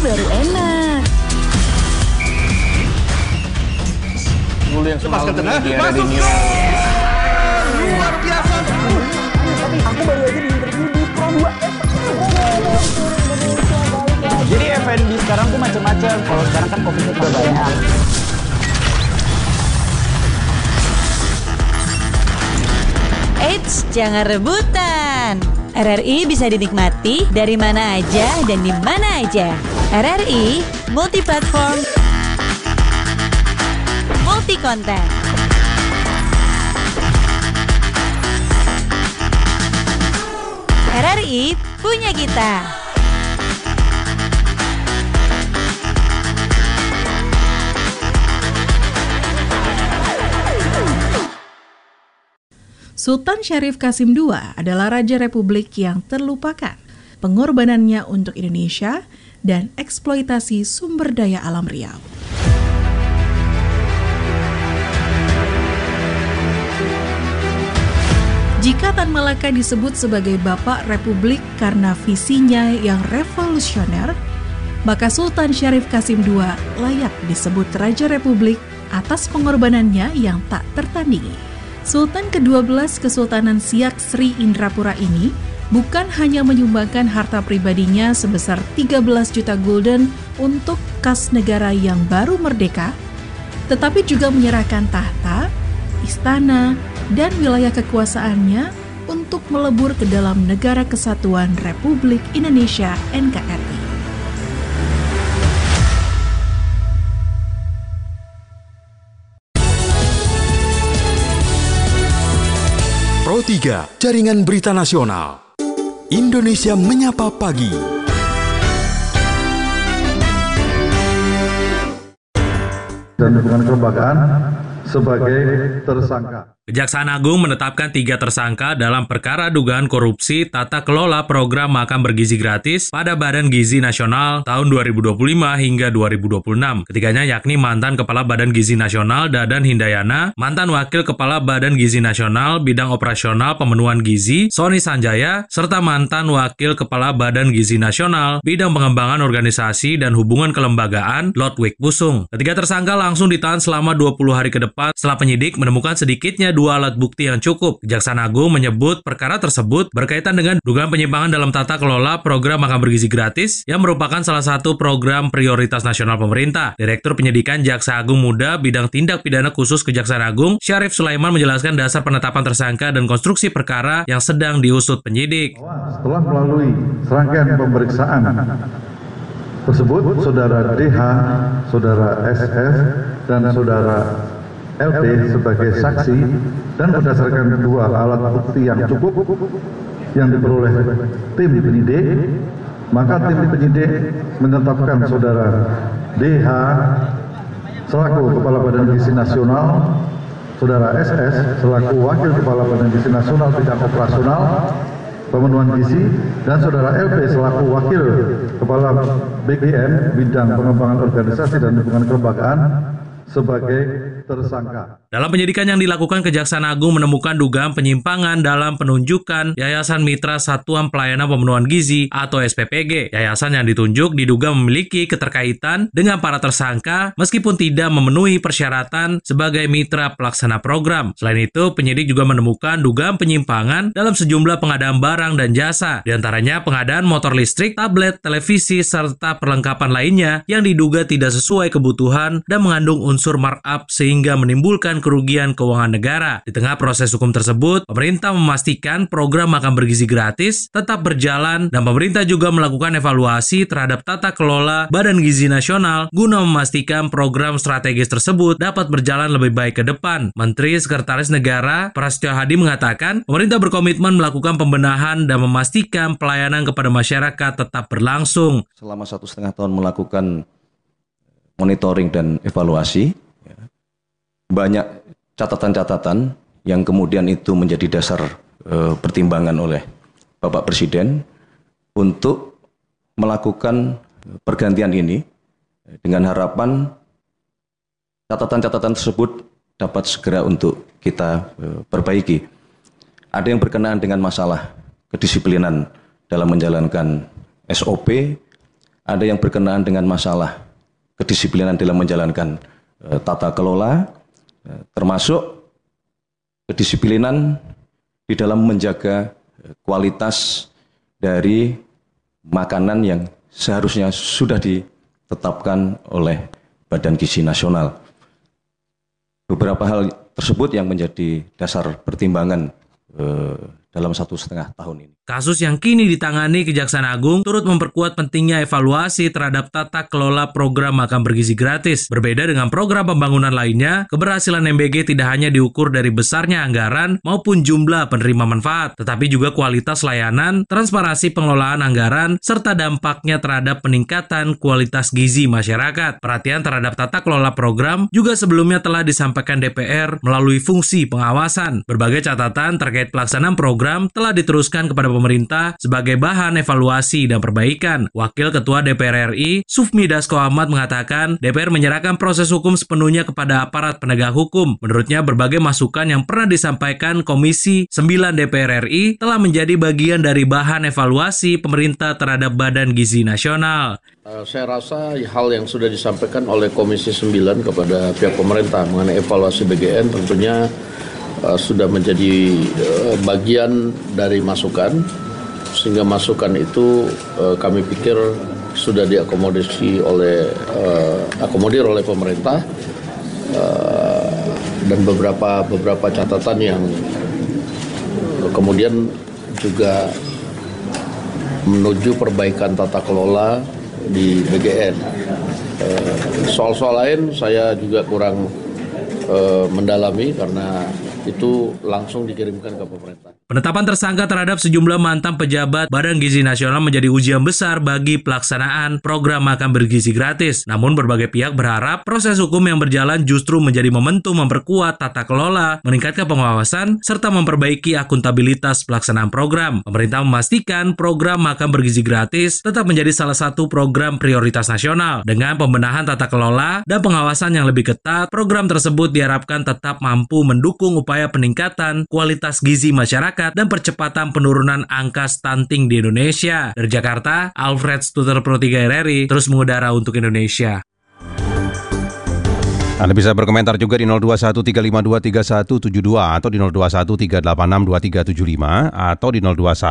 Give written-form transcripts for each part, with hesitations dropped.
baru enak. Dulu yang semalam di masuk New. luar biasa. Aku baru aja diinterview di Pro 2. Jadi F&B sekarang tuh macam-macam. Kalau sekarang kan kopinya cuma banyak. Eits, jangan rebutan. RRI bisa dinikmati dari mana aja dan di mana aja. RRI multi-platform, multi-konten. RRI punya kita. Sultan Syarif Qasim II adalah Raja Republik yang terlupakan, pengorbanannya untuk Indonesia, dan eksploitasi sumber daya alam Riau. Jika Tan Malaka disebut sebagai Bapak Republik karena visinya yang revolusioner, maka Sultan Syarif Qasim II layak disebut Raja Republik atas pengorbanannya yang tak tertandingi. Sultan ke-12 Kesultanan Siak Sri Indrapura ini bukan hanya menyumbangkan harta pribadinya sebesar 13 juta gulden untuk kas negara yang baru merdeka, tetapi juga menyerahkan tahta, istana, dan wilayah kekuasaannya untuk melebur ke dalam Negara Kesatuan Republik Indonesia NKRI. Pro 3, Jaringan Berita Nasional. Indonesia Menyapa Pagi. Dan dukungan kelembagaan sebagai tersangka. Kejaksaan Agung menetapkan 3 tersangka dalam perkara dugaan korupsi tata kelola program makan bergizi gratis pada Badan Gizi Nasional tahun 2025 hingga 2026. Ketiganya yakni mantan Kepala Badan Gizi Nasional Dadan Hindayana, mantan Wakil Kepala Badan Gizi Nasional Bidang Operasional Pemenuhan Gizi Sony Sanjaya, serta mantan Wakil Kepala Badan Gizi Nasional Bidang Pengembangan Organisasi dan Hubungan Kelembagaan Lodwig Pusung. Ketiga tersangka langsung ditahan selama 20 hari ke depan setelah penyidik menemukan sedikitnya 2 alat bukti yang cukup. Kejaksaan Agung menyebut perkara tersebut berkaitan dengan dugaan penyimpangan dalam tata kelola program makan bergizi gratis yang merupakan salah satu program prioritas nasional pemerintah. Direktur Penyidikan Jaksa Agung Muda Bidang Tindak Pidana Khusus Kejaksaan Agung, Syarif Sulaiman menjelaskan dasar penetapan tersangka dan konstruksi perkara yang sedang diusut penyidik. Setelah melalui serangkaian pemeriksaan tersebut, Saudara DH, Saudara SS, dan Saudara LT sebagai saksi dan berdasarkan 2 alat bukti yang cukup yang diperoleh tim penyidik, maka tim penyidik menetapkan Saudara DH selaku Kepala Badan Gizi Nasional, Saudara SS selaku Wakil Kepala Badan Gizi Nasional Bidang Operasional Pemenuhan Gizi, dan Saudara LP selaku Wakil Kepala BGN Bidang Pengembangan Organisasi dan Hubungan Kelembagaan sebagai tersangka. Dalam penyidikan yang dilakukan, Kejaksaan Agung menemukan dugaan penyimpangan dalam penunjukan Yayasan Mitra Satuan Pelayanan Pemenuhan Gizi atau SPPG. Yayasan yang ditunjuk diduga memiliki keterkaitan dengan para tersangka meskipun tidak memenuhi persyaratan sebagai mitra pelaksana program. Selain itu, penyidik juga menemukan dugaan penyimpangan dalam sejumlah pengadaan barang dan jasa, diantaranya pengadaan motor listrik, tablet, televisi, serta perlengkapan lainnya yang diduga tidak sesuai kebutuhan dan mengandung unsur markup sehingga menimbulkan kerugian keuangan negara. Di tengah proses hukum tersebut, pemerintah memastikan program makan bergizi gratis tetap berjalan dan pemerintah juga melakukan evaluasi terhadap tata kelola Badan Gizi Nasional guna memastikan program strategis tersebut dapat berjalan lebih baik ke depan. Menteri Sekretaris Negara Prasetyo Hadi mengatakan, pemerintah berkomitmen melakukan pembenahan dan memastikan pelayanan kepada masyarakat tetap berlangsung. Selama 1,5 tahun melakukan monitoring dan evaluasi, banyak catatan-catatan yang kemudian itu menjadi dasar pertimbangan oleh Bapak Presiden untuk melakukan pergantian ini dengan harapan catatan-catatan tersebut dapat segera untuk kita perbaiki. Ada yang berkenaan dengan masalah kedisiplinan dalam menjalankan SOP, ada yang berkenaan dengan masalah kedisiplinan dalam menjalankan tata kelola, termasuk kedisiplinan di dalam menjaga kualitas dari makanan yang seharusnya sudah ditetapkan oleh Badan Gizi Nasional. Beberapa hal tersebut yang menjadi dasar pertimbangan dalam 1,5 tahun ini. Kasus yang kini ditangani Kejaksaan Agung turut memperkuat pentingnya evaluasi terhadap tata kelola program makan bergizi gratis. Berbeda dengan program pembangunan lainnya, keberhasilan MBG tidak hanya diukur dari besarnya anggaran maupun jumlah penerima manfaat, tetapi juga kualitas layanan, transparansi pengelolaan anggaran, serta dampaknya terhadap peningkatan kualitas gizi masyarakat. Perhatian terhadap tata kelola program juga sebelumnya telah disampaikan DPR melalui fungsi pengawasan. Berbagai catatan terkait pelaksanaan program telah diteruskan kepada pemerintah sebagai bahan evaluasi dan perbaikan. Wakil Ketua DPR RI, Sufmi Dasko Ahmad mengatakan, DPR menyerahkan proses hukum sepenuhnya kepada aparat penegak hukum. Menurutnya, berbagai masukan yang pernah disampaikan Komisi 9 DPR RI telah menjadi bagian dari bahan evaluasi pemerintah terhadap Badan Gizi Nasional. Saya rasa hal yang sudah disampaikan oleh Komisi 9 kepada pihak pemerintah mengenai evaluasi BGN tentunya sudah menjadi bagian dari masukan, sehingga masukan itu kami pikir sudah diakomodasi akomodir oleh pemerintah, dan beberapa catatan yang kemudian juga menuju perbaikan tata kelola di BGN. Soal-soal lain saya juga kurang mendalami karena itu langsung dikirimkan ke pemerintah. Penetapan tersangka terhadap sejumlah mantan pejabat Badan Gizi Nasional menjadi ujian besar bagi pelaksanaan program makan bergizi gratis. Namun berbagai pihak berharap proses hukum yang berjalan justru menjadi momentum memperkuat tata kelola, meningkatkan pengawasan, serta memperbaiki akuntabilitas pelaksanaan program. Pemerintah memastikan program makan bergizi gratis tetap menjadi salah satu program prioritas nasional. Dengan pembenahan tata kelola dan pengawasan yang lebih ketat, program tersebut diharapkan tetap mampu mendukung upaya peningkatan kualitas gizi masyarakat dan percepatan penurunan angka stunting di Indonesia. Dari Jakarta, Alfred Stuter, Pro 3 RRI, terus mengudara untuk Indonesia. Anda bisa berkomentar juga di 0213523172 atau di 0213862375 atau di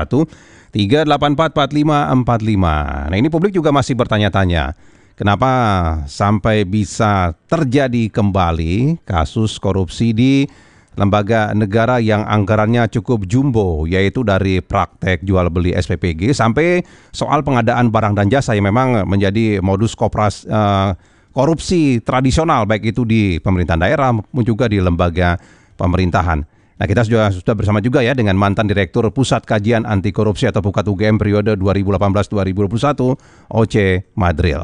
0213844545. Nah, ini publik juga masih bertanya-tanya, kenapa sampai bisa terjadi kembali kasus korupsi di lembaga negara yang anggarannya cukup jumbo, yaitu dari praktek jual beli SPPG sampai soal pengadaan barang dan jasa yang memang menjadi modus korupsi tradisional, baik itu di pemerintahan daerah maupun juga di lembaga pemerintahan. Nah, kita sudah bersama juga ya dengan mantan Direktur Pusat Kajian Anti Korupsi atau Pukat UGM periode 2018-2021, Oce Madril.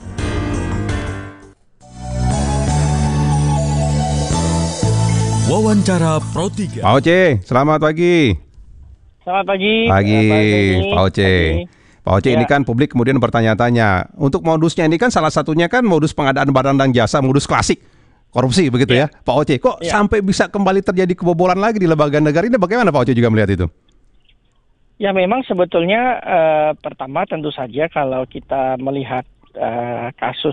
Wawancara Pro 3. Pak Oce, selamat pagi. Selamat pagi. Pak Oce. Pak Oce, ini kan publik kemudian bertanya-tanya, untuk modusnya ini kan salah satunya kan modus pengadaan barang dan jasa, modus klasik korupsi begitu ya. Pak Oce, kok sampai bisa kembali terjadi kebobolan lagi di lembaga negara ini, bagaimana Pak Oce juga melihat itu? Ya memang sebetulnya pertama tentu saja kalau kita melihat kasus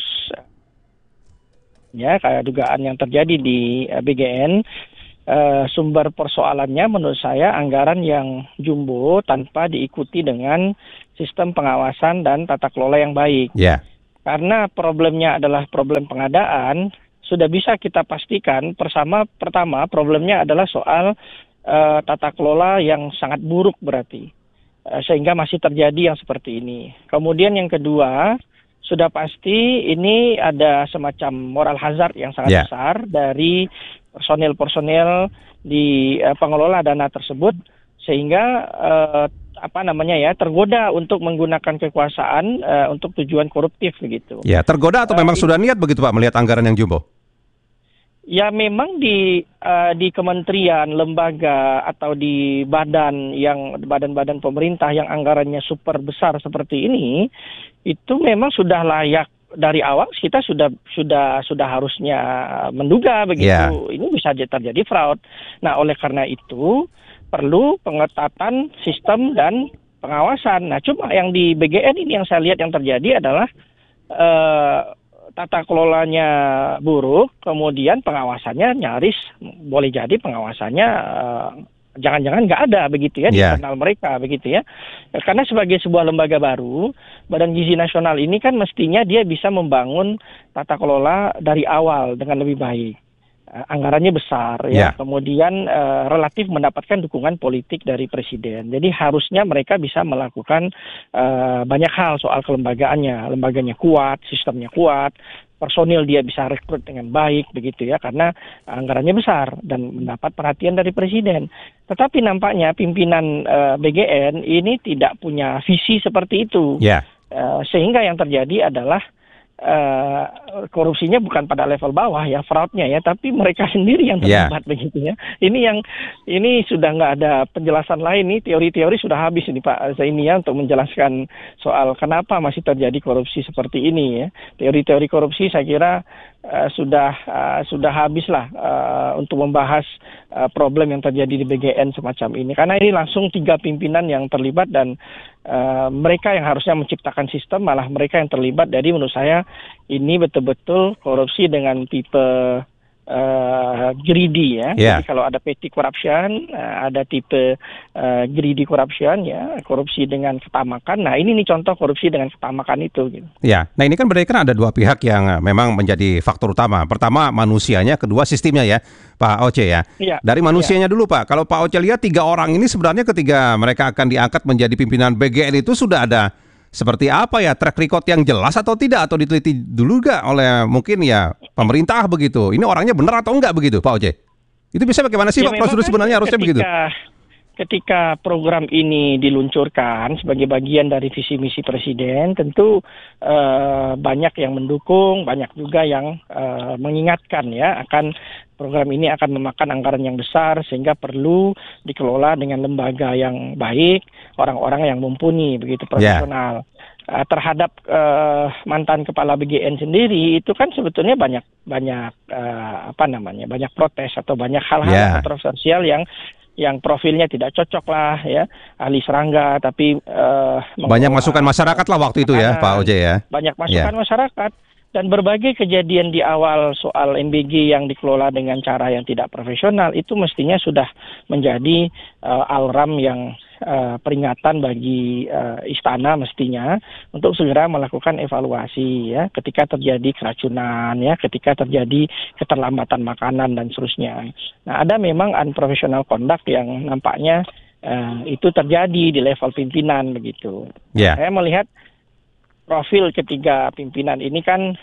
ya kayak dugaan yang terjadi di BGN, sumber persoalannya menurut saya anggaran yang jumbo tanpa diikuti dengan sistem pengawasan dan tata kelola yang baik. Karena problemnya adalah problem pengadaan, sudah bisa kita pastikan pertama problemnya adalah soal tata kelola yang sangat buruk berarti, sehingga masih terjadi yang seperti ini. Kemudian yang kedua, sudah pasti ini ada semacam moral hazard yang sangat besar dari personil-personil di pengelola dana tersebut, sehingga tergoda untuk menggunakan kekuasaan untuk tujuan koruptif begitu. Ya, tergoda atau memang sudah niat begitu Pak melihat anggaran yang jumbo? Ya memang di kementerian, lembaga atau di badan-badan pemerintah yang anggarannya super besar seperti ini, itu memang sudah layak dari awal kita sudah harusnya menduga begitu. Ini bisa terjadi fraud. Nah, oleh karena itu perlu pengetatan sistem dan pengawasan. Nah, cuma yang di BGN ini yang saya lihat yang terjadi adalah tata kelolanya buruk, kemudian pengawasannya nyaris boleh jadi pengawasannya jangan-jangan nggak ada begitu ya di internal mereka begitu ya. Karena sebagai sebuah lembaga baru, Badan Gizi Nasional ini kan mestinya dia bisa membangun tata kelola dari awal dengan lebih baik. Anggarannya besar ya, kemudian relatif mendapatkan dukungan politik dari presiden. Jadi harusnya mereka bisa melakukan banyak hal soal kelembagaannya, lembaganya kuat, sistemnya kuat, personil dia bisa rekrut dengan baik begitu ya, karena anggarannya besar dan mendapat perhatian dari presiden. Tetapi nampaknya pimpinan BGN ini tidak punya visi seperti itu, sehingga yang terjadi adalah korupsinya bukan pada level bawah ya, fraudnya ya, tapi mereka sendiri yang terlibat begitu ya. Ini sudah nggak ada penjelasan lain nih, teori-teori sudah habis ini Pak Zaini ya untuk menjelaskan soal kenapa masih terjadi korupsi seperti ini ya. Teori-teori korupsi saya kira sudah habis lah untuk membahas problem yang terjadi di BGN semacam ini, karena ini langsung 3 pimpinan yang terlibat dan mereka yang harusnya menciptakan sistem malah mereka yang terlibat. Jadi menurut saya ini betul-betul korupsi dengan tipe greedy ya. Jadi kalau ada petty corruption, ada tipe greedy corruption ya, korupsi dengan ketamakan. Nah ini nih contoh korupsi dengan ketamakan itu. Gitu. Ya, nah ini kan berarti kan ada 2 pihak yang memang menjadi faktor utama. Pertama manusianya, kedua sistemnya ya, Pak Oce ya. Dari manusianya dulu Pak. Kalau Pak Oce lihat 3 orang ini sebenarnya ketika mereka akan diangkat menjadi pimpinan BGN itu sudah ada seperti apa ya, track record yang jelas atau tidak, atau diteliti dulu nggak oleh mungkin ya pemerintah begitu? Ini orangnya benar atau enggak begitu Pak Oce? Itu bisa bagaimana sih Pak prosedur sebenarnya harusnya begitu? Ketika program ini diluncurkan sebagai bagian dari visi misi presiden, tentu banyak yang mendukung, banyak juga yang mengingatkan ya akan program ini akan memakan anggaran yang besar sehingga perlu dikelola dengan lembaga yang baik, orang-orang yang mumpuni begitu profesional. Terhadap mantan kepala BGN sendiri itu kan sebetulnya banyak banyak protes atau banyak hal-hal kontroversial yang profilnya tidak cocok lah ya, ahli serangga tapi banyak masukan masyarakat lah waktu itu ya Pak Oce ya. Banyak masukan masyarakat dan berbagai kejadian di awal soal MBG yang dikelola dengan cara yang tidak profesional itu mestinya sudah menjadi alarm yang peringatan bagi istana mestinya untuk segera melakukan evaluasi ya ketika terjadi keracunan ya, ketika terjadi keterlambatan makanan dan seterusnya. Nah, ada memang unprofessional conduct yang nampaknya itu terjadi di level pimpinan begitu. Saya melihat profil ketiga pimpinan ini kan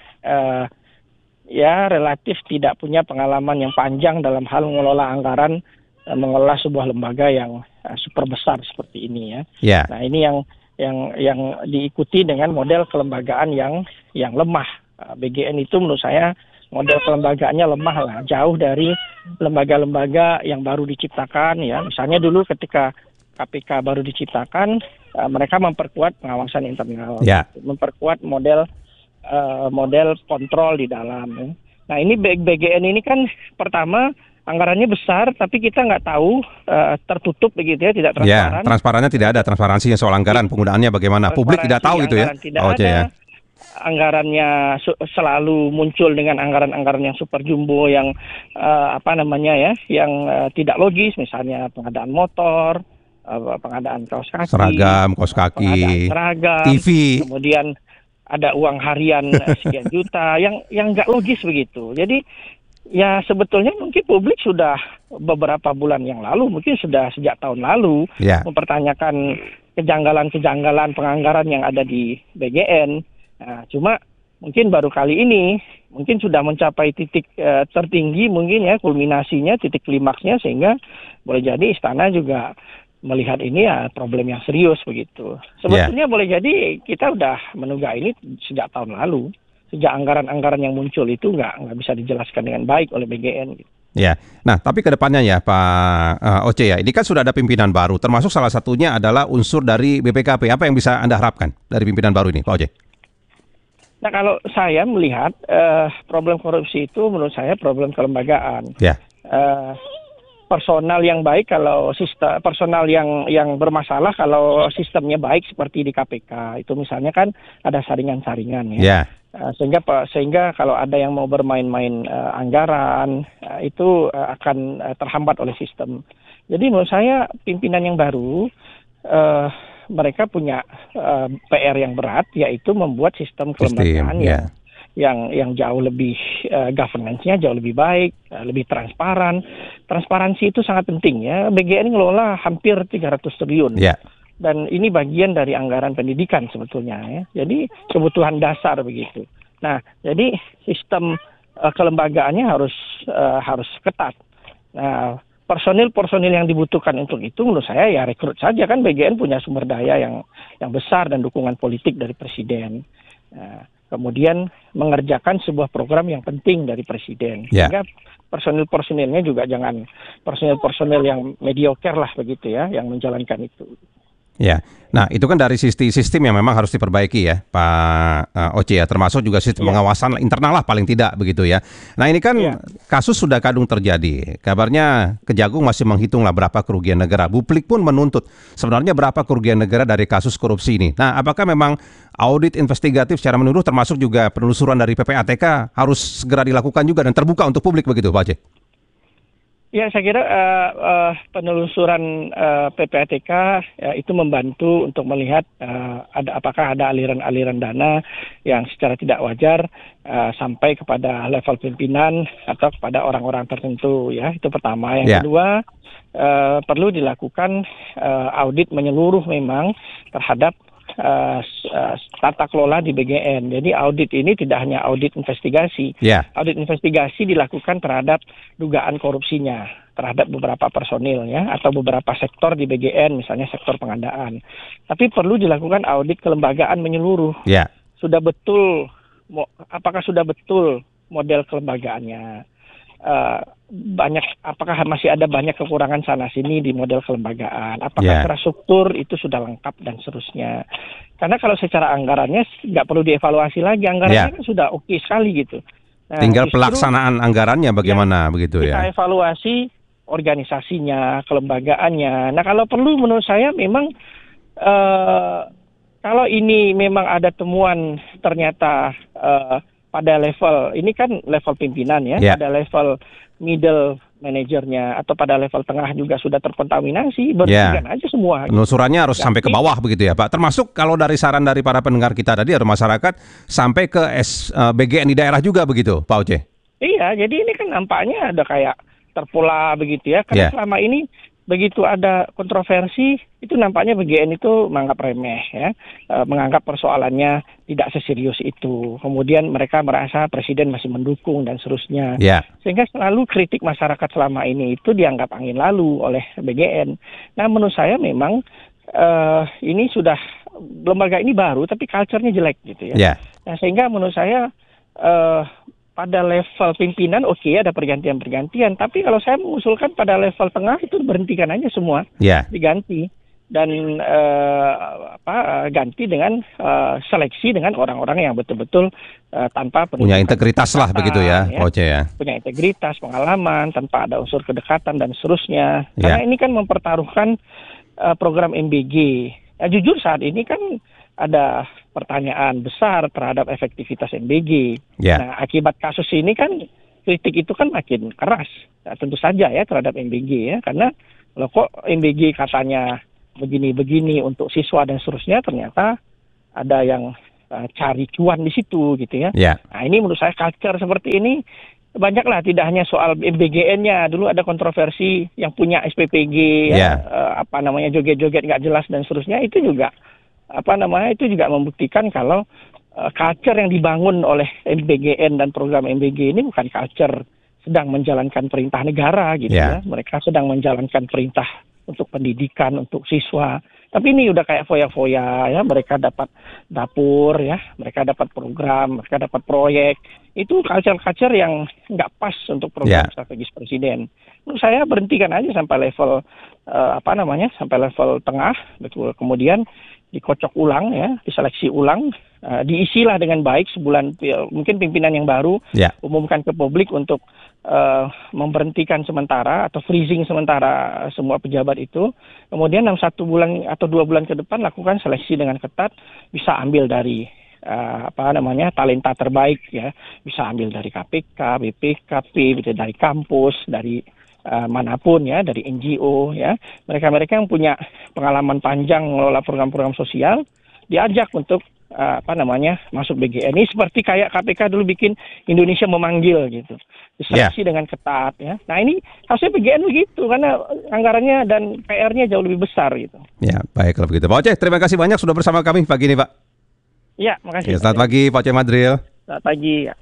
ya relatif tidak punya pengalaman yang panjang dalam hal mengelola anggaran, mengelola sebuah lembaga yang super besar seperti ini ya. Nah ini yang diikuti dengan model kelembagaan yang lemah. BGN itu menurut saya model kelembagaannya lemah lah, jauh dari lembaga-lembaga yang baru diciptakan ya. Misalnya dulu ketika KPK baru diciptakan, mereka memperkuat pengawasan internal, memperkuat model kontrol di dalam. Ya. Nah ini BGN ini kan pertama anggarannya besar, tapi kita nggak tahu tertutup begitu ya, tidak transparan. Transparannya tidak ada, transparansinya soal anggaran penggunaannya bagaimana? Publik tidak tahu itu ya. Anggarannya selalu muncul dengan anggaran-anggaran yang super jumbo yang yang tidak logis, misalnya pengadaan motor, pengadaan kaos kaki, seragam, TV, kemudian ada uang harian sekian juta yang nggak logis begitu. Jadi ya sebetulnya mungkin publik sudah beberapa bulan yang lalu, mungkin sudah sejak tahun lalu mempertanyakan kejanggalan-kejanggalan penganggaran yang ada di BGN. Nah, cuma mungkin baru kali ini mungkin sudah mencapai titik tertinggi mungkin ya, kulminasinya, titik klimaksnya, sehingga boleh jadi istana juga melihat ini ya problem yang serius begitu. Sebetulnya boleh jadi kita udah menduga ini sejak tahun lalu. Sejak anggaran-anggaran yang muncul itu nggak bisa dijelaskan dengan baik oleh BGN. Gitu. Ya, nah tapi ke depannya ya Pak Oce ya, ini kan sudah ada pimpinan baru, termasuk salah satunya adalah unsur dari BPKP. Apa yang bisa Anda harapkan dari pimpinan baru ini, Pak Oce? Nah kalau saya melihat problem korupsi itu menurut saya problem kelembagaan. personal yang baik kalau sistem personal yang bermasalah kalau sistemnya baik seperti di KPK itu misalnya kan ada saringan-saringan ya. Sehingga kalau ada yang mau bermain-main anggaran itu akan terhambat oleh sistem. Jadi menurut saya pimpinan yang baru mereka punya PR yang berat, yaitu membuat sistem kelembagaan yang jauh lebih governance-nya jauh lebih baik, lebih transparan. Transparansi itu sangat penting ya. BGN ngelola hampir 300 triliun. Dan ini bagian dari anggaran pendidikan sebetulnya ya. Jadi kebutuhan dasar begitu. Nah, jadi sistem kelembagaannya harus ketat. Nah, personil yang dibutuhkan untuk itu menurut saya ya rekrut saja, kan BGN punya sumber daya yang besar dan dukungan politik dari presiden. Kemudian mengerjakan sebuah program yang penting dari presiden. Sehingga personil-personilnya juga jangan personil-personil yang mediocre lah begitu ya, yang menjalankan itu. Ya, nah itu kan dari sistem yang memang harus diperbaiki ya Pak Oce ya, termasuk juga sistem pengawasan internal lah paling tidak begitu ya. Nah ini kan kasus sudah kadung terjadi, kabarnya Kejagung masih menghitung lah berapa kerugian negara. Publik pun menuntut sebenarnya berapa kerugian negara dari kasus korupsi ini. Nah apakah memang audit investigatif secara menyeluruh termasuk juga penelusuran dari PPATK harus segera dilakukan juga dan terbuka untuk publik begitu Pak Oce? Ya, saya kira penelusuran PPATK itu membantu untuk melihat apakah ada aliran-aliran dana yang secara tidak wajar sampai kepada level pimpinan atau kepada orang-orang tertentu ya. Itu pertama. Yang kedua, perlu dilakukan audit menyeluruh memang terhadap tata kelola di BGN. Jadi audit ini tidak hanya audit investigasi. Audit investigasi dilakukan terhadap dugaan korupsinya terhadap beberapa personil ya atau beberapa sektor di BGN, misalnya sektor pengadaan. Tapi perlu dilakukan audit kelembagaan menyeluruh. Apakah sudah betul model kelembagaannya? Apakah masih ada banyak kekurangan sana sini di model kelembagaan? Apakah infrastruktur itu sudah lengkap dan seterusnya? Karena kalau secara anggarannya nggak perlu dievaluasi lagi, anggarannya kan sudah oke sekali gitu. Nah, tinggal pelaksanaan anggarannya bagaimana begitu ya? Kita evaluasi organisasinya, kelembagaannya. Nah kalau perlu menurut saya memang kalau ini memang ada temuan ternyata pada level, ini kan level pimpinan ya, pada level middle manajernya atau pada level tengah juga sudah terkontaminasi, bersihkan aja semua. Penelusurannya harus sampai ke bawah begitu ya Pak. Termasuk kalau dari saran dari para pendengar kita tadi atau masyarakat sampai ke BGN di daerah juga begitu Pak Oce? Iya, jadi ini kan nampaknya ada kayak terpola begitu ya. Karena selama ini begitu ada kontroversi, itu nampaknya BGN itu menganggap remeh ya, menganggap persoalannya tidak seserius itu. Kemudian mereka merasa presiden masih mendukung dan seterusnya. Sehingga selalu kritik masyarakat selama ini itu dianggap angin lalu oleh BGN. Nah menurut saya memang ini sudah, lembaga ini baru tapi culture-nya jelek gitu ya. Nah sehingga menurut saya pada level pimpinan ada pergantian-pergantian, tapi kalau saya mengusulkan pada level tengah itu berhentikan aja semua, diganti dan ganti dengan seleksi dengan orang-orang yang betul-betul tanpa punya integritas lah begitu ya, Oce ya. Punya integritas, pengalaman, tanpa ada unsur kedekatan dan seterusnya. Karena ini kan mempertaruhkan program MBG. Nah, jujur saat ini kan ada pertanyaan besar terhadap efektivitas MBG. Nah, akibat kasus ini kan kritik itu kan makin keras. Nah, tentu saja ya terhadap MBG ya, karena loh kok MBG katanya begini-begini untuk siswa dan seterusnya, ternyata ada yang cari cuan di situ gitu ya. Nah, ini menurut saya culture seperti ini banyaklah, tidak hanya soal MBGN-nya. Dulu ada kontroversi yang punya SPPG joget-joget nggak jelas dan seterusnya, itu juga itu juga membuktikan kalau culture yang dibangun oleh MBGN dan program MBG ini bukan culture sedang menjalankan perintah negara gitu ya. Mereka sedang menjalankan perintah untuk pendidikan, untuk siswa. Tapi ini udah kayak foya-foya ya, mereka dapat dapur ya, mereka dapat program, mereka dapat proyek. Itu culture-culture yang nggak pas untuk program strategis presiden. Menurut saya berhentikan aja sampai level sampai level tengah, betul. Kemudian dikocok ulang ya, diseleksi ulang diisilah dengan baik sebulan, mungkin pimpinan yang baru umumkan ke publik untuk memberhentikan sementara atau freezing sementara semua pejabat itu. Kemudian dalam 1 bulan atau 2 bulan ke depan lakukan seleksi dengan ketat, bisa ambil dari talenta terbaik ya, bisa ambil dari KPK, BPKP, dari kampus, dari manapun ya, dari NGO ya. Mereka-mereka yang punya pengalaman panjang mengelola program-program sosial diajak untuk masuk BGN. Ini seperti kayak KPK dulu bikin Indonesia Memanggil gitu. Diseleksi dengan ketat ya. Nah, ini harusnya BGN begitu karena anggarannya dan PR-nya jauh lebih besar gitu. Ya, baik kalau begitu. Pak Oce, terima kasih banyak sudah bersama kami pagi ini, Pak. Ya, makasih. Selamat pagi, Pak Oce Madril. Selamat pagi ya.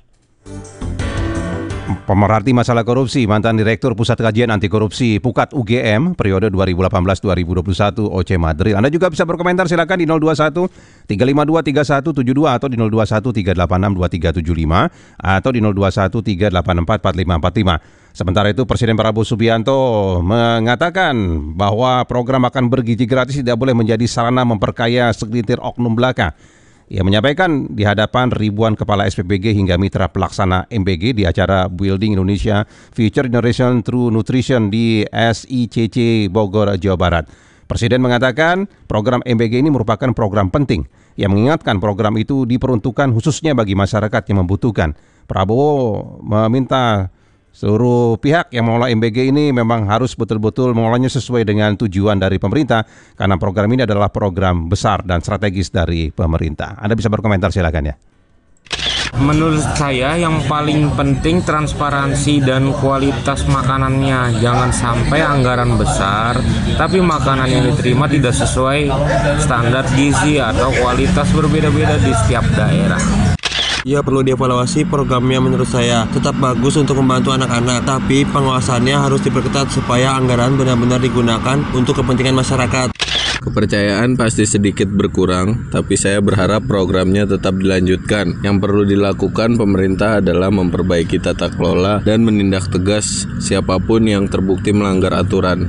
Pemerhati masalah korupsi, mantan Direktur Pusat Kajian Anti Korupsi Pukat UGM periode 2018-2021 Oce Madril. Anda juga bisa berkomentar, silakan di 021 352 3172 atau di 021 386 2375 atau di 021 384 4545. Sementara itu Presiden Prabowo Subianto mengatakan bahwa program makan bergizi gratis tidak boleh menjadi sarana memperkaya segelintir oknum belaka. Ia menyampaikan di hadapan ribuan kepala SPBG hingga mitra pelaksana MBG di acara Building Indonesia Future Generation Through Nutrition di SICC Bogor, Jawa Barat. Presiden mengatakan program MBG ini merupakan program penting. Ia mengingatkan program itu diperuntukkan khususnya bagi masyarakat yang membutuhkan. Prabowo meminta seluruh pihak yang mengelola MBG ini memang harus betul-betul mengelolanya sesuai dengan tujuan dari pemerintah karena program ini adalah program besar dan strategis dari pemerintah. Anda bisa berkomentar, silakan ya. Menurut saya yang paling penting transparansi dan kualitas makanannya. Jangan sampai anggaran besar tapi makanan yang diterima tidak sesuai standar gizi atau kualitas berbeda-beda di setiap daerah. Ya, perlu dievaluasi programnya. Menurut saya tetap bagus untuk membantu anak-anak, tapi pengawasannya harus diperketat supaya anggaran benar-benar digunakan untuk kepentingan masyarakat. Kepercayaan pasti sedikit berkurang, tapi saya berharap programnya tetap dilanjutkan. Yang perlu dilakukan pemerintah adalah memperbaiki tata kelola dan menindak tegas siapapun yang terbukti melanggar aturan.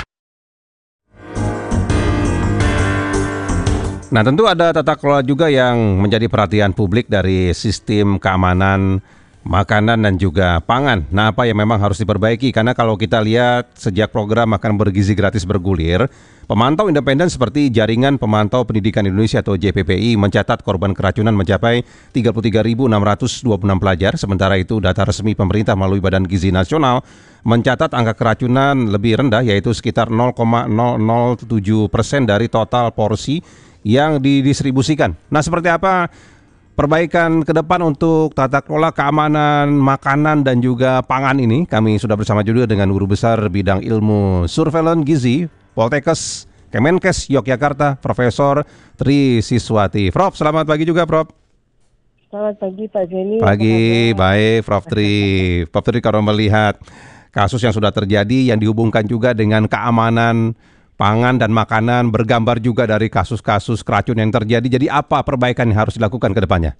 Nah, tentu ada tata kelola juga yang menjadi perhatian publik dari sistem keamanan makanan dan juga pangan. Nah, apa yang memang harus diperbaiki? Karena kalau kita lihat sejak program makan bergizi gratis bergulir, pemantau independen seperti Jaringan Pemantau Pendidikan Indonesia atau JPPI mencatat korban keracunan mencapai 33.626 pelajar. Sementara itu data resmi pemerintah melalui Badan Gizi Nasional mencatat angka keracunan lebih rendah, yaitu sekitar 0,007% dari total porsi yang didistribusikan. Nah, seperti apa perbaikan ke depan untuk tata kelola keamanan makanan dan juga pangan ini? Kami sudah bersama juga dengan Guru Besar Bidang Ilmu Surveillance Gizi Poltekkes Kemenkes Yogyakarta, Profesor Tri Siswati. Prof, selamat pagi juga, Prof. Selamat pagi, Pak Jenny. Pagi, baik, Prof Tri. Prof Tri, kalau melihat kasus yang sudah terjadi yang dihubungkan juga dengan keamanan pangan dan makanan, bergambar juga dari kasus-kasus keracun yang terjadi. Jadi apa perbaikan yang harus dilakukan ke depannya?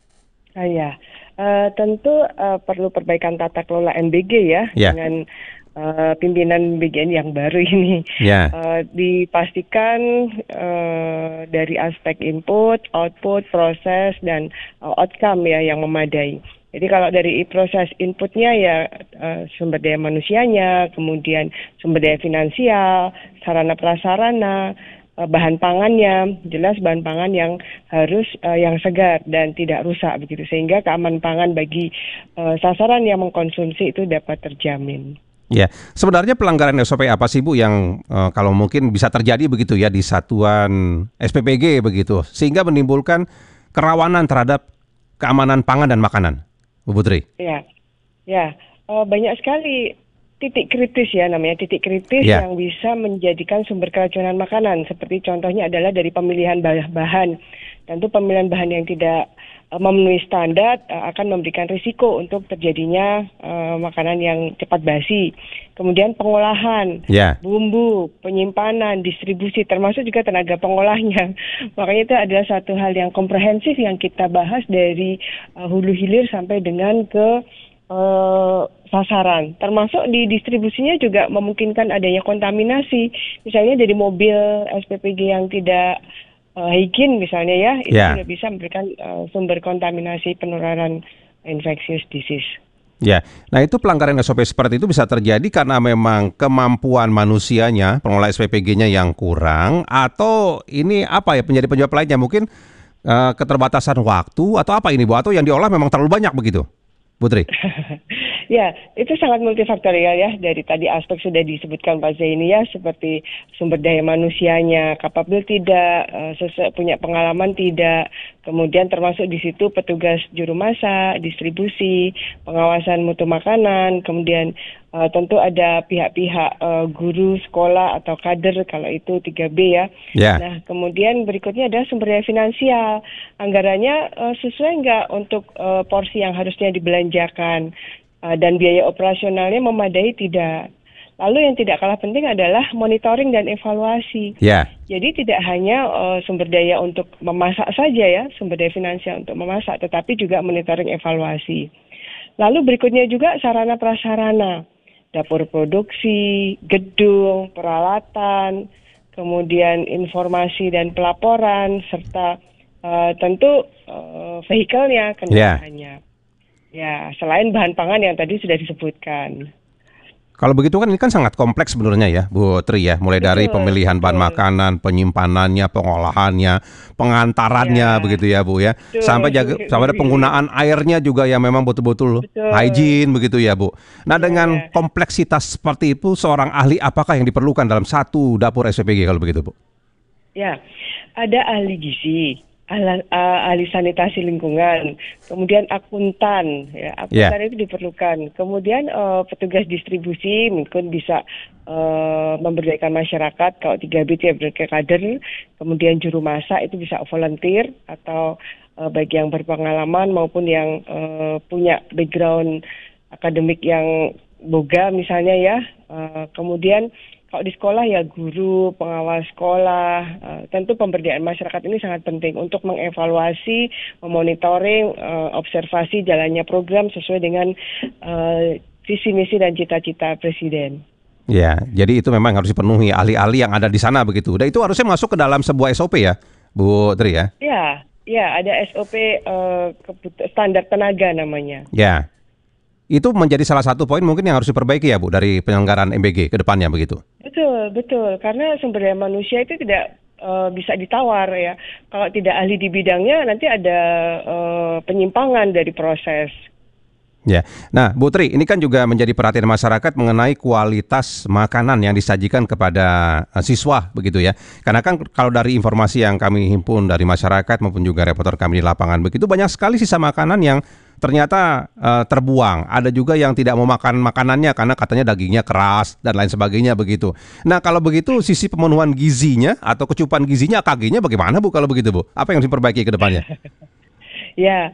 Tentu perlu perbaikan tata kelola MBG ya. Dengan pimpinan BGN yang baru ini. Dipastikan dari aspek input, output, proses, dan outcome ya yang memadai. Jadi kalau dari proses inputnya ya sumber daya manusianya, kemudian sumber daya finansial, sarana prasarana, bahan pangannya, jelas bahan pangan yang harus yang segar dan tidak rusak begitu, sehingga keamanan pangan bagi sasaran yang mengkonsumsi itu dapat terjamin. Ya, sebenarnya pelanggaran SOP apa sih Bu yang kalau mungkin bisa terjadi begitu ya di satuan SPPG begitu, sehingga menimbulkan kerawanan terhadap keamanan pangan dan makanan? Bu Putri. Banyak sekali titik kritis ya, namanya titik kritis yang bisa menjadikan sumber keracunan makanan. Seperti contohnya adalah dari pemilihan bahan. Tentu pemilihan bahan yang tidak memenuhi standar akan memberikan risiko untuk terjadinya makanan yang cepat basi. Kemudian pengolahan, bumbu, penyimpanan, distribusi, termasuk juga tenaga pengolahnya. Makanya itu adalah satu hal yang komprehensif yang kita bahas dari hulu hilir sampai dengan ke sasaran. Termasuk di distribusinya juga memungkinkan adanya kontaminasi. Misalnya dari mobil SPPG yang tidak hygiene misalnya ya, itu Ya. juga bisa memberikan sumber kontaminasi penularan infectious disease. Ya, nah itu pelanggaran SOP seperti itu bisa terjadi karena memang kemampuan manusianya, pengelola SPPG-nya yang kurang, atau ini apa ya, menjadi penyebab lainnya, mungkin keterbatasan waktu, atau apa ini Bu, atau yang diolah memang terlalu banyak begitu, Putri? Ya, itu sangat multifaktorial ya. Dari tadi aspek sudah disebutkan Pak Zaini ya, seperti sumber daya manusianya, kapabel tidak, punya pengalaman tidak, kemudian termasuk di situ petugas juru masak, distribusi, pengawasan mutu makanan, kemudian tentu ada pihak-pihak guru sekolah atau kader kalau itu 3B ya. Ya. Nah, kemudian berikutnya adalah sumber daya finansial. Anggarannya sesuai nggak untuk porsi yang harusnya dibelanjakan, dan biaya operasionalnya memadai tidak. Lalu yang tidak kalah penting adalah monitoring dan evaluasi. Ya. Jadi tidak hanya sumber daya untuk memasak saja ya, sumber daya finansial untuk memasak, tetapi juga monitoring evaluasi. Lalu berikutnya juga sarana prasarana, dapur produksi, gedung, peralatan, kemudian informasi dan pelaporan, serta tentu vehikelnya, kendaraannya. Ya, selain bahan pangan yang tadi sudah disebutkan. Kalau begitu kan ini kan sangat kompleks sebenarnya ya, Bu Tri ya. Mulai dari pemilihan bahan makanan, penyimpanannya, pengolahannya, pengantarannya begitu ya Bu ya. Sampai ada penggunaan airnya juga yang memang betul-betul hygiene begitu ya Bu. Nah dengan kompleksitas seperti itu, seorang ahli apakah yang diperlukan dalam satu dapur SPPG kalau begitu Bu? Ya, ada ahli gizi, ahli sanitasi lingkungan, kemudian akuntan, ya, akuntan itu diperlukan. Kemudian petugas distribusi mungkin bisa memberdayakan masyarakat, kalau 3B itu ya kader, kemudian juru masak itu bisa volunteer atau bagi yang berpengalaman maupun yang punya background akademik yang boga misalnya ya. Kemudian kalau di sekolah ya guru, pengawas sekolah, tentu pemberdayaan masyarakat ini sangat penting untuk mengevaluasi, memonitoring, observasi jalannya program sesuai dengan visi misi dan cita-cita Presiden. Ya, jadi itu memang harus dipenuhi ahli-ahli yang ada di sana begitu. Dan itu harusnya masuk ke dalam sebuah SOP ya, Bu Tri ya? Ya ada SOP standar tenaga namanya. Ya. Itu menjadi salah satu poin mungkin yang harus diperbaiki ya Bu dari penyelenggaraan MBG ke depannya begitu. Betul. Karena sumber daya manusia itu tidak bisa ditawar ya. Kalau tidak ahli di bidangnya nanti ada penyimpangan dari proses. Ya, nah Bu Tri, ini kan juga menjadi perhatian masyarakat mengenai kualitas makanan yang disajikan kepada siswa begitu ya. Karena kan kalau dari informasi yang kami himpun dari masyarakat maupun juga reporter kami di lapangan begitu, banyak sekali sisa makanan yang ternyata terbuang. Ada juga yang tidak mau makan makanannya karena katanya dagingnya keras dan lain sebagainya begitu. Nah kalau begitu sisi pemenuhan gizinya atau kecukupan gizinya AKG-nya bagaimana Bu kalau begitu Bu? Apa yang harus diperbaiki ke depannya? Ya,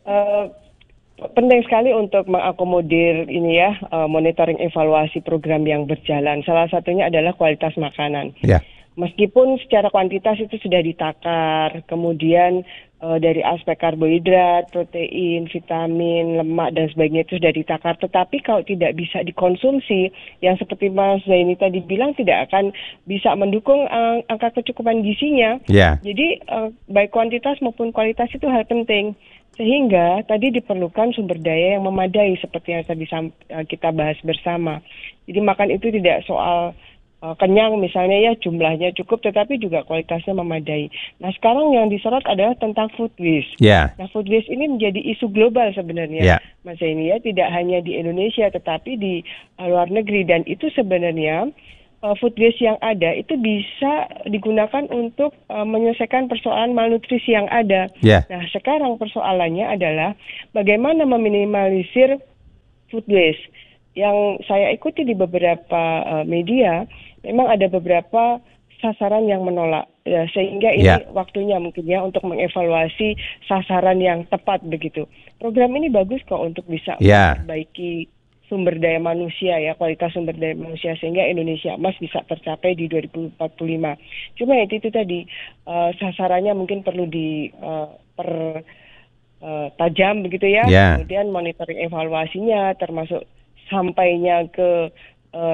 penting sekali untuk mengakomodir ini ya, monitoring evaluasi program yang berjalan. Salah satunya adalah kualitas makanan. Ya. Meskipun secara kuantitas itu sudah ditakar, kemudian dari aspek karbohidrat, protein, vitamin, lemak dan sebagainya itu sudah ditakar. Tetapi kalau tidak bisa dikonsumsi, yang seperti Mas Zaini tadi bilang tidak akan bisa mendukung angka kecukupan gizinya. Yeah. Jadi baik kuantitas maupun kualitas itu hal penting. Sehingga tadi diperlukan sumber daya yang memadai seperti yang tadi kita bahas bersama. Jadi makan itu tidak soal kenyang misalnya ya jumlahnya cukup tetapi juga kualitasnya memadai. Nah sekarang yang disorot adalah tentang food waste. Yeah. Nah food waste ini menjadi isu global sebenarnya, Mas Zaini ya, tidak hanya di Indonesia tetapi di luar negeri, dan itu sebenarnya food waste yang ada itu bisa digunakan untuk menyelesaikan persoalan malnutrisi yang ada. Yeah. Nah sekarang persoalannya adalah bagaimana meminimalisir food waste. Yang saya ikuti di beberapa media, memang ada beberapa sasaran yang menolak, ya, sehingga ini waktunya mungkin ya untuk mengevaluasi sasaran yang tepat begitu. Program ini bagus kok untuk bisa memperbaiki sumber daya manusia ya, kualitas sumber daya manusia sehingga Indonesia Emas bisa tercapai di 2045. Cuma itu tadi sasarannya mungkin perlu tajam begitu ya. Kemudian monitoring evaluasinya termasuk sampainya ke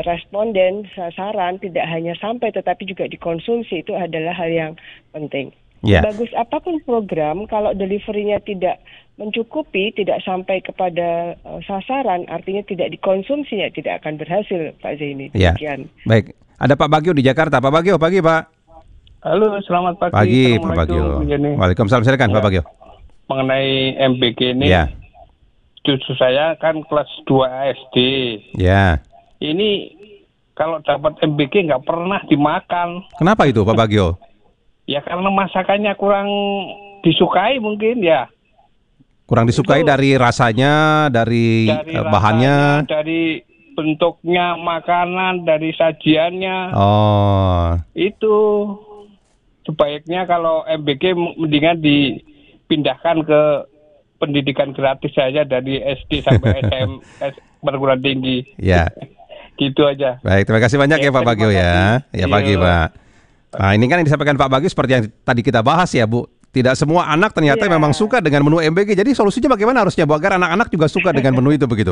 responden sasaran tidak hanya sampai tetapi juga dikonsumsi, itu adalah hal yang penting. Yeah. Bagus apapun program, kalau delivery-nya tidak mencukupi, tidak sampai kepada sasaran, artinya tidak dikonsumsi, ya tidak akan berhasil, Pak Zaini. Ya. Demikian. Baik, ada Pak Bagio di Jakarta. Pak Bagio, pagi Pak. Halo, selamat pagi. Pagi Pak Bagio. Waalaikumsalam, silakan Pak Bagio. Mengenai MBG ini, Ya. cucu saya kan kelas 2 SD. Ya. Ini kalau dapat MBG nggak pernah dimakan. Kenapa itu Pak Bagio? Ya karena masakannya kurang disukai mungkin ya. Kurang disukai dari rasanya, dari bahannya. Rasanya, dari bentuknya makanan, dari sajiannya. Oh. Itu sebaiknya kalau MBG mendingan dipindahkan ke pendidikan gratis saja dari SD sampai SM perguruan tinggi. Ya. Gitu aja. Baik, terima kasih banyak ya Pak Bagio ya. Ya pagi Pak. Nah ini kan yang disampaikan Pak Bagio seperti yang tadi kita bahas ya Bu. Tidak semua anak ternyata memang suka dengan menu MBG. Jadi solusinya bagaimana harusnya Bu agar anak-anak juga suka dengan menu itu begitu?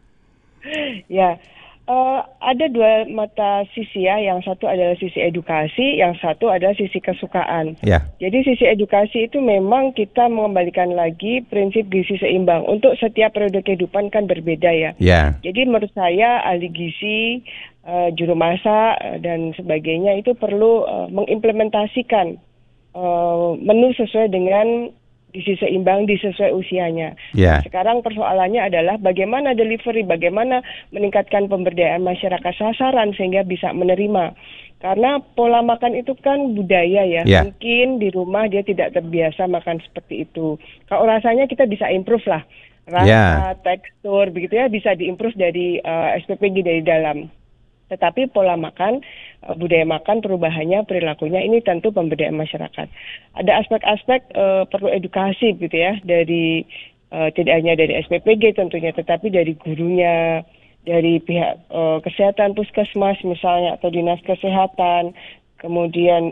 Ya, ada dua mata sisi ya. Yang satu adalah sisi edukasi, yang satu adalah sisi kesukaan. Ya. Jadi sisi edukasi itu memang kita mengembalikan lagi prinsip gizi seimbang. Untuk setiap periode kehidupan kan berbeda ya. Ya. Jadi menurut saya ahli gizi, juru masak dan sebagainya itu perlu mengimplementasikan menu sesuai dengan gizi seimbang sesuai usianya. Yeah. Sekarang persoalannya adalah bagaimana delivery, bagaimana meningkatkan pemberdayaan masyarakat sasaran sehingga bisa menerima. Karena pola makan itu kan budaya ya. Yeah. Mungkin di rumah dia tidak terbiasa makan seperti itu. Kalau rasanya kita bisa improve lah. Rasa, tekstur begitu ya bisa diimprove dari SPPG dari dalam. Tetapi pola makan, budaya makan, perubahannya, perilakunya ini tentu pemberdayaan masyarakat. Ada aspek-aspek perlu edukasi gitu ya, dari tidak hanya dari SPPG tentunya, tetapi dari gurunya, dari pihak kesehatan puskesmas misalnya atau dinas kesehatan, kemudian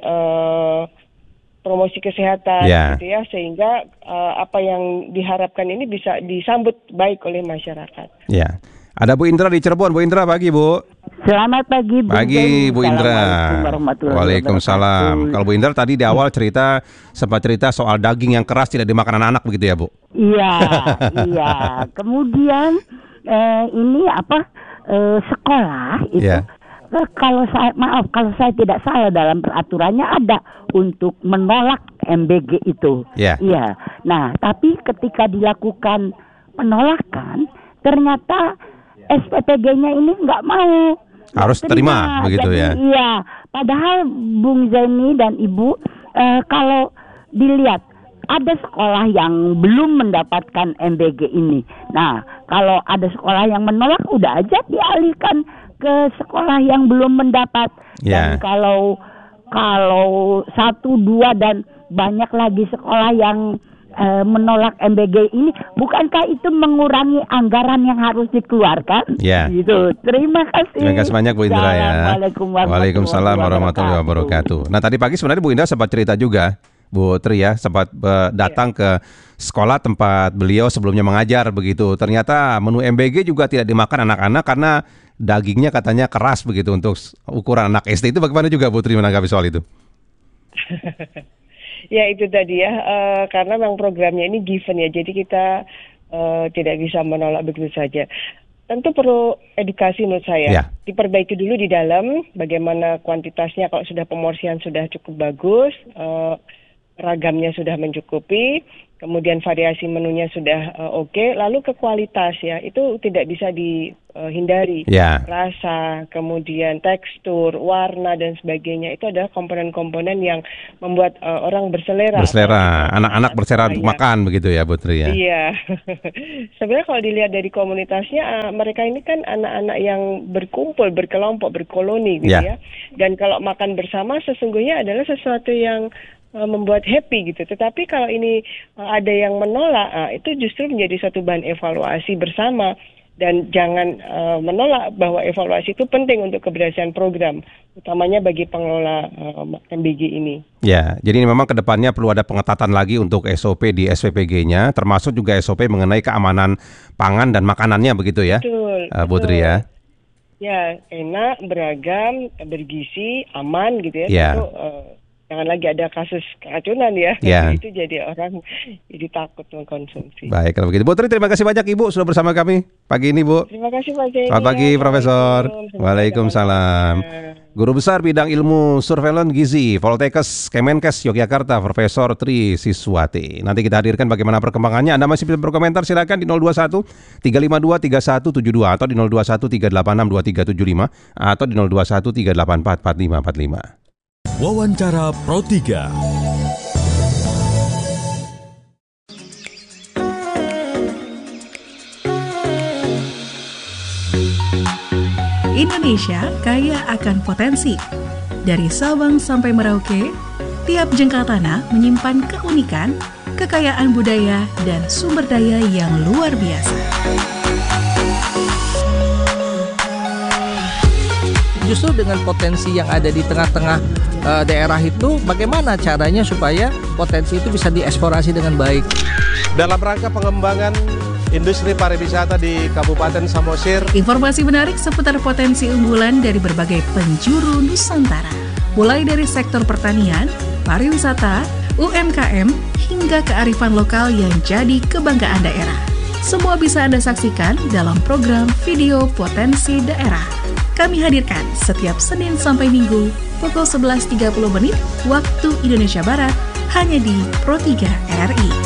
promosi kesehatan gitu ya, sehingga apa yang diharapkan ini bisa disambut baik oleh masyarakat. Ya. Ada Bu Indra di Cirebon. Bu Indra pagi Bu. Selamat pagi Bu. Pagi Bu Indra. Waalaikumsalam. Kalau Bu Indra tadi di awal sempat cerita soal daging yang keras tidak dimakan anak-anak begitu ya Bu? Iya, iya. Kemudian ini sekolah itu kalau saya tidak salah dalam peraturannya ada untuk menolak MBG itu. Iya. Nah, tapi ketika dilakukan penolakan ternyata SPPG-nya ini nggak mau. Harus terima begitu. Jadi, ya. Iya, padahal Bung Zaini dan Ibu kalau dilihat ada sekolah yang belum mendapatkan MBG ini. Nah, kalau ada sekolah yang menolak udah aja dialihkan ke sekolah yang belum mendapat. Dan kalau 1, 2 dan banyak lagi sekolah yang menolak MBG ini, bukankah itu mengurangi anggaran yang harus dikeluarkan? Gitu. Terima kasih. Terima kasih banyak Bu Indra ya. Waalaikumsalam warahmatullahi wabarakatuh. Nah tadi pagi sebenarnya Bu Indra sempat cerita juga, Bu Tri ya, sempat datang ke sekolah tempat beliau sebelumnya mengajar begitu. Ternyata menu MBG juga tidak dimakan anak-anak karena dagingnya katanya keras begitu untuk ukuran anak SD. Itu bagaimana juga Bu Tri menanggapi soal itu? Ya itu tadi ya, karena memang programnya ini given ya, jadi kita tidak bisa menolak begitu saja. Tentu perlu edukasi menurut saya, diperbaiki dulu di dalam, bagaimana kuantitasnya kalau sudah pemorsian sudah cukup bagus, ragamnya sudah mencukupi, kemudian variasi menunya sudah oke, lalu ke kualitas ya, itu tidak bisa dihindari. Rasa, kemudian tekstur, warna dan sebagainya, itu adalah komponen-komponen yang membuat orang berselera. Anak-anak berselera untuk makan begitu ya Bu Tri ya. Iya. Sebenarnya kalau dilihat dari komunitasnya, mereka ini kan anak-anak yang berkumpul, berkelompok, berkoloni gitu ya. Dan kalau makan bersama sesungguhnya adalah sesuatu yang membuat happy gitu. Tetapi kalau ini ada yang menolak, itu justru menjadi satu bahan evaluasi bersama. Dan jangan menolak bahwa evaluasi itu penting untuk keberhasilan program, utamanya bagi pengelola MBG ini. Ya, jadi ini memang kedepannya perlu ada pengetatan lagi untuk SOP di SPPG-nya, termasuk juga SOP mengenai keamanan pangan dan makanannya begitu ya, Bu Tri ya. Ya, enak, beragam, bergizi, aman gitu ya. Ya. Tentu, jangan lagi ada kasus keracunan ya. Ya. Itu jadi orang jadi takut mengkonsumsi. Baik, kalau begitu. Bu Tri, terima kasih banyak Ibu sudah bersama kami pagi ini, Bu. Terima kasih Pak Zaini. Selamat pagi, Profesor. Waalaikumsalam. Guru Besar Bidang Ilmu Surveillance Gizi, Poltekkes Kemenkes Yogyakarta, Profesor Tri Siswati. Nanti kita hadirkan bagaimana perkembangannya. Anda masih bisa berkomentar, silakan di 021 352 3172 atau di 021 386 2375 atau di 021 384 4545. Wawancara Pro 3. Indonesia kaya akan potensi. Dari Sabang sampai Merauke, tiap jengkal tanah menyimpan keunikan, kekayaan budaya, dan sumber daya yang luar biasa. Justru dengan potensi yang ada di tengah-tengah daerah itu, bagaimana caranya supaya potensi itu bisa dieksplorasi dengan baik. Dalam rangka pengembangan industri pariwisata di Kabupaten Samosir. Informasi menarik seputar potensi unggulan dari berbagai penjuru Nusantara. Mulai dari sektor pertanian, pariwisata, UMKM, hingga kearifan lokal yang jadi kebanggaan daerah. Semua bisa Anda saksikan dalam program Video Potensi Daerah. Kami hadirkan setiap Senin sampai Minggu pukul 11.30 waktu Indonesia Barat hanya di Pro 3 RRI.